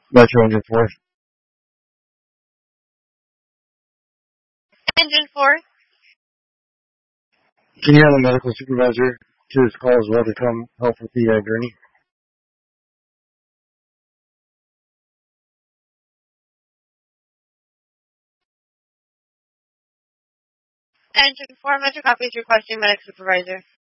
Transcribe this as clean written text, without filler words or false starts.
Metro Engine 4. Engine 4. Can you have the medical supervisor to this call as well to come help with the gurney? Engine 4, Metro copies requesting medical supervisor.